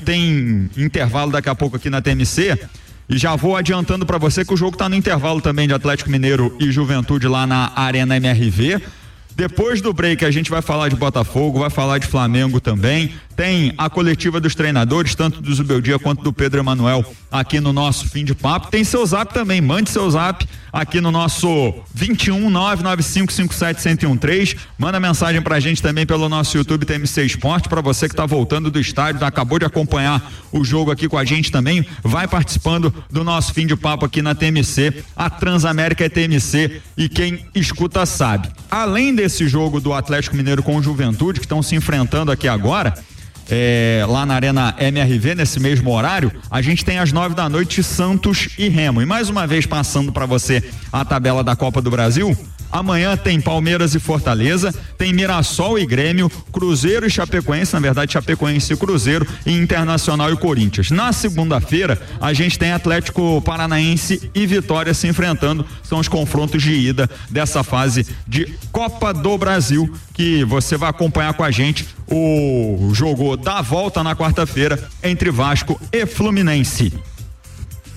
tem intervalo daqui a pouco aqui na TMC. E já vou adiantando para você que o jogo tá no intervalo também de Atlético Mineiro e Juventude lá na Arena MRV. Depois do break a gente vai falar de Botafogo, vai falar de Flamengo também. Tem a coletiva dos treinadores, tanto do Zubeldia quanto do Pedro Emanuel, aqui no nosso Fim de Papo. Tem seu zap também, mande seu zap aqui no nosso 21995571013. Manda mensagem pra gente também pelo nosso YouTube TMC Esporte, pra você que tá voltando do estádio, acabou de acompanhar o jogo aqui com a gente também, vai participando do nosso Fim de Papo aqui na TMC. A Transamérica é TMC e quem escuta sabe. Além desse jogo do Atlético Mineiro com o Juventude, que estão se enfrentando aqui agora, lá na Arena MRV, nesse mesmo horário, a gente tem às 9 da noite Santos e Remo. E mais uma vez passando para você a tabela da Copa do Brasil. Amanhã tem Palmeiras e Fortaleza, tem Mirassol e Grêmio, Cruzeiro e Chapecoense, na verdade Chapecoense e Cruzeiro, e Internacional e Corinthians. Na segunda-feira a gente tem Atlético Paranaense e Vitória se enfrentando, são os confrontos de ida dessa fase de Copa do Brasil, que você vai acompanhar com a gente o jogo da volta na quarta-feira entre Vasco e Fluminense.